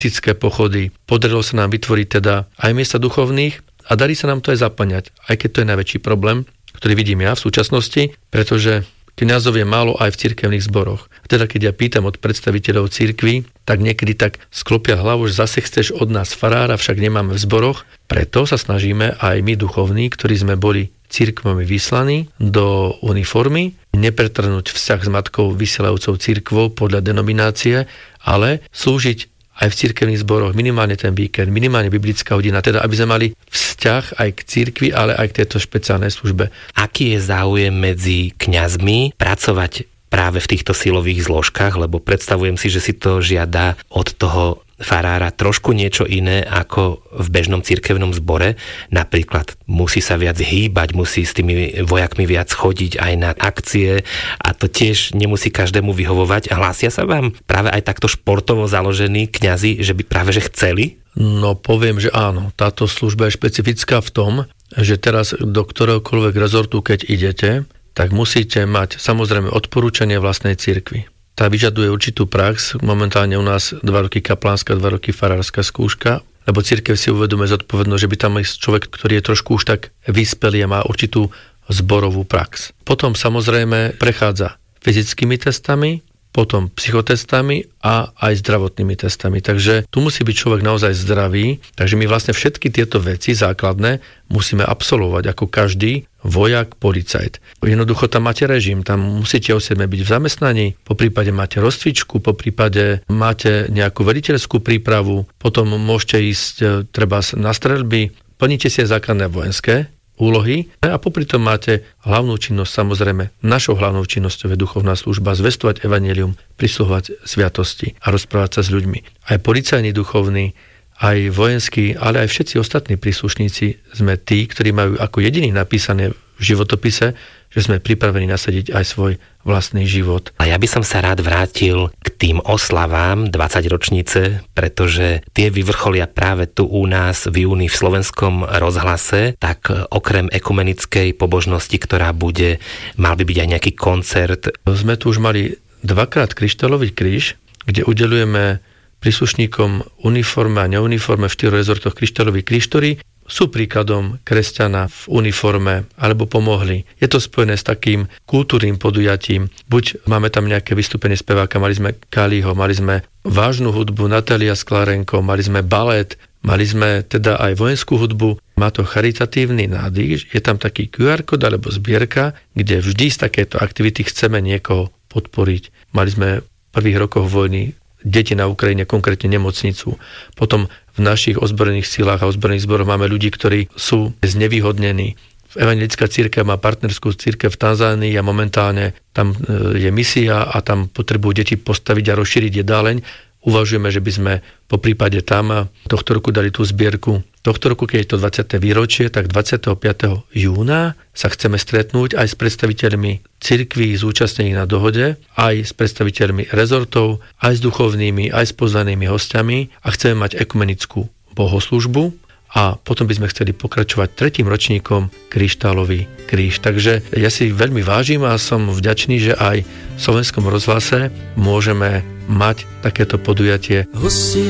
fyzické pochody. Podarilo sa nám vytvoriť teda aj miesta duchovných a darí sa nám to aj zaplňať, aj keď to je najväčší problém, ktorý vidím ja v súčasnosti, pretože kňazov je málo aj v cirkevných zboroch. Teda keď ja pýtam od predstaviteľov cirkvi, tak niekedy tak sklopia hlavu, že zase chceš od nás farára, však nemáme v zboroch. Preto sa snažíme aj my duchovní, ktorí sme boli cirkvami vyslaní do uniformy, nepretrhnúť vzťah s matkou vysielajúcou cirkvou podľa denominácie, ale slúžiť aj v cirkevných zboroch minimálne ten víkend, minimálne biblická hodina, teda aby sme mali vzťah aj k cirkvi, ale aj k tejto špeciálnej službe. Aký je záujem medzi kňazmi pracovať práve v týchto silových zložkách, lebo predstavujem si, že si to žiada od toho farára trošku niečo iné ako v bežnom cirkevnom zbore. Napríklad musí sa viac hýbať, musí s tými vojakmi viac chodiť aj na akcie a to tiež nemusí každému vyhovovať. A hlásia sa vám práve aj takto športovo založení kňazi, že by práve že chceli? No poviem, že áno. Táto služba je špecifická v tom, že teraz do ktoréhokoľvek rezortu, keď idete, tak musíte mať samozrejme odporúčanie vlastnej cirkvi. Tá vyžaduje určitú prax, momentálne u nás 2 roky kaplánska, 2 roky farárska skúška, lebo cirkev si uvedomuje zodpovednosť, že by tam ísť človek, ktorý je trošku už tak vyspelý a má určitú zborovú prax. Potom samozrejme prechádza fyzickými testami, potom psychotestami a aj zdravotnými testami. Takže tu musí byť človek naozaj zdravý, takže my vlastne všetky tieto veci základné musíme absolvovať ako každý vojak, policajt. Jednoducho tam máte režim, tam musíte o 7 byť v zamestnaní, poprípade máte rozcvičku, poprípade máte nejakú veliteľskú prípravu, potom môžete ísť treba na streľby, plníte si aj základné vojenské úlohy a popri tom máte hlavnú činnosť, samozrejme, našou hlavnou činnosťou je duchovná služba, zvestovať evanjelium, prisluhovať sviatosti a rozprávať sa s ľuďmi. Aj policajní duchovní, aj vojenskí, ale aj všetci ostatní príslušníci sme tí, ktorí majú ako jediní napísané v životopise, že sme pripravení nasadiť aj svoj vlastný život. A ja by som sa rád vrátil k tým oslavám 20 ročnice, pretože tie vyvrcholia práve tu u nás v júni v Slovenskom rozhlase, tak okrem ekumenickej pobožnosti, ktorá bude, mal by byť aj nejaký koncert. Sme tu už mali 2-krát kryštálový kríž, kde udeľujeme príslušníkom uniforme a neuniforme v 4 rezortoch kryštálový kríž, ktorí sú príkladom kresťana v uniforme alebo pomohli. Je to spojené s takým kultúrnym podujatím. Buď máme tam nejaké vystúpenie speváka, mali sme Kaliho, mali sme vážnu hudbu Natália Sklárenko, mali sme balet, mali sme teda aj vojenskú hudbu. Má to charitatívny nádych, je tam taký QR kód alebo zbierka, kde vždy z takéto aktivity chceme niekoho podporiť. Mali sme v prvých rokoch vojny deti na Ukrajine, konkrétne nemocnicu. Potom v našich ozbrojených silách a ozbrojených zboroch máme ľudí, ktorí sú znevýhodnení. Evanjelická cirkev má partnerskú cirkev v Tanzánii a momentálne tam je misia a tam potrebujú deti postaviť a rozšíriť jedáleň. Uvažujeme, že by sme po prípade tam tohto roku dali tú zbierku. Tohto roku, keď je to 20. výročie, tak 25. júna sa chceme stretnúť aj s predstaviteľmi cirkví zúčastnených na dohode, aj s predstaviteľmi rezortov, aj s duchovnými, aj s pozvanými hostiami a chceme mať ekumenickú bohoslužbu a potom by sme chceli pokračovať 3. ročníkom kryštálový kríž. Takže ja si veľmi vážim a som vďačný, že aj v Slovenskom rozhlase môžeme mať takéto podujatie.